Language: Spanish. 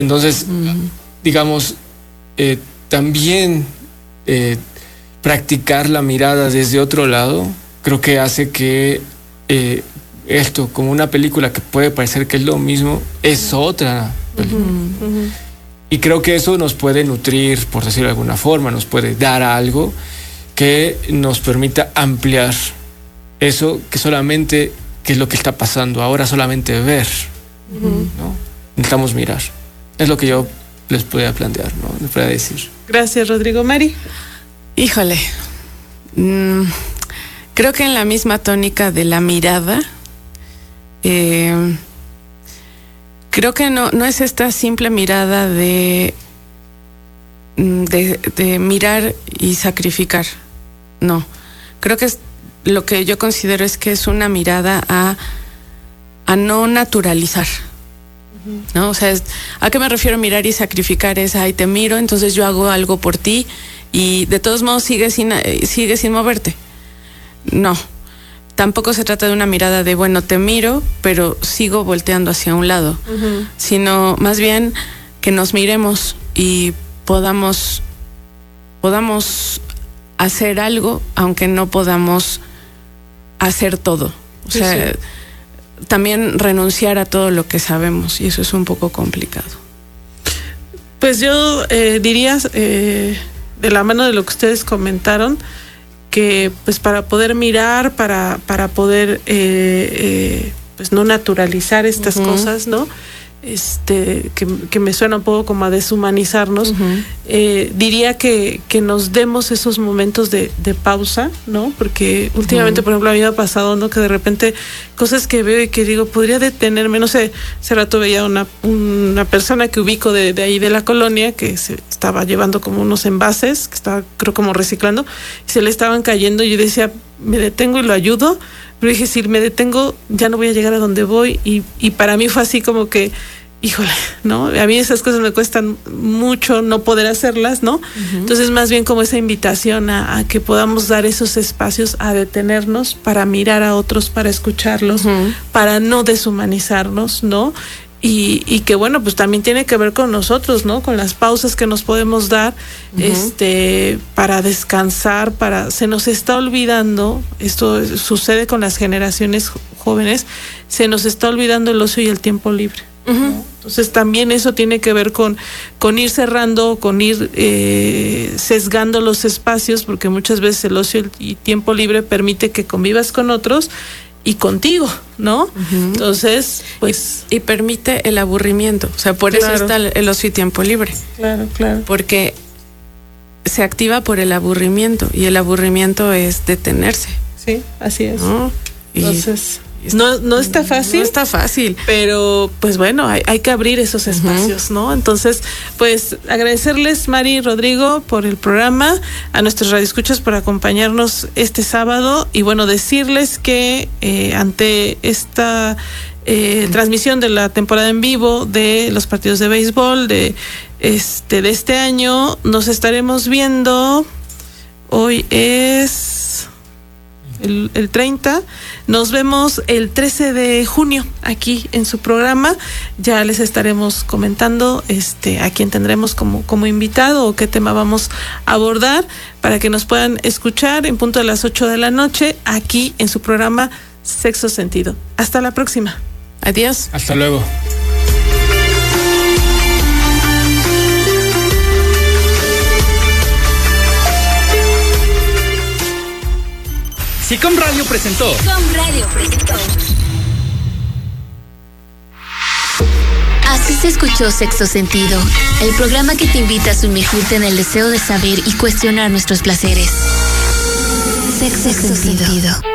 Entonces, digamos, también practicar la mirada desde otro lado, creo que hace que esto, como una película que puede parecer que es lo mismo, es otra película. Y creo que eso nos puede nutrir, por decirlo de alguna forma, nos puede dar algo que nos permita ampliar eso que solamente, que es lo que está pasando ahora, solamente ver, ¿no? Necesitamos mirar. Es lo que yo les podía plantear, ¿no? Les podía decir. Gracias, Rodrigo. Mari. Híjole, creo que en la misma tónica de la mirada, creo que no es esta simple mirada de mirar y sacrificar. No, creo que es lo que yo considero es que es una mirada a no naturalizar. ¿No? O sea, ¿a qué me refiero mirar y sacrificar? Es, ay, te miro, entonces yo hago algo por ti y de todos modos sigues sin moverte. No, tampoco se trata de una mirada de, bueno, te miro, pero sigo volteando hacia un lado, sino más bien que nos miremos y podamos hacer algo, aunque no podamos hacer todo. O sea, también renunciar a todo lo que sabemos, y eso es un poco complicado. Pues yo diría, de la mano de lo que ustedes comentaron, que pues para poder mirar, para poder pues no naturalizar estas cosas, ¿no? Que me suena un poco como a deshumanizarnos, diría que nos demos esos momentos de pausa, ¿no? Porque últimamente, por ejemplo, a mí me ha pasado, ¿no? Que de repente cosas que veo y que digo, podría detenerme, no sé, hace rato veía una persona que ubico de ahí de la colonia, que se estaba llevando como unos envases, que estaba, creo, como reciclando, y se le estaban cayendo, y yo decía, me detengo y lo ayudo. Pero dije, si me detengo, ya no voy a llegar a donde voy. Y para mí fue así como que, híjole, ¿no? A mí esas cosas me cuestan mucho no poder hacerlas, ¿no? Entonces, más bien como esa invitación a que podamos dar esos espacios a detenernos para mirar a otros, para escucharlos, para no deshumanizarnos, ¿no? Y que bueno, pues también tiene que ver con nosotros, ¿no? Con las pausas que nos podemos dar, para descansar, se nos está olvidando, esto sucede con las generaciones jóvenes, se nos está olvidando el ocio y el tiempo libre, ¿no? Entonces también eso tiene que ver con ir cerrando, con ir sesgando los espacios, porque muchas veces el ocio y tiempo libre permite que convivas con otros y contigo, ¿no? Entonces, pues... Y permite el aburrimiento. O sea, por eso está el ocio y tiempo libre. Claro. Porque se activa por el aburrimiento, y el aburrimiento es detenerse. Sí, así es. ¿No? Entonces... No está fácil. No está fácil. Pero, pues bueno, hay que abrir esos espacios, ¿no? Entonces, pues agradecerles, Mari y Rodrigo, por el programa, a nuestros radioescuchas por acompañarnos este sábado, y bueno, decirles que ante esta transmisión de la temporada en vivo de los partidos de béisbol de este año, nos estaremos viendo. Hoy es el 30, nos vemos el 13 de junio aquí en su programa. Ya les estaremos comentando a quién tendremos como invitado o qué tema vamos a abordar, para que nos puedan escuchar en punto de las 8 de la noche aquí en su programa Sexto Sentido. Hasta la próxima. Adiós. Hasta luego. SICOM Radio presentó. Así se escuchó Sexto Sentido, el programa que te invita a sumergirte en el deseo de saber y cuestionar nuestros placeres. Sexto Sentido.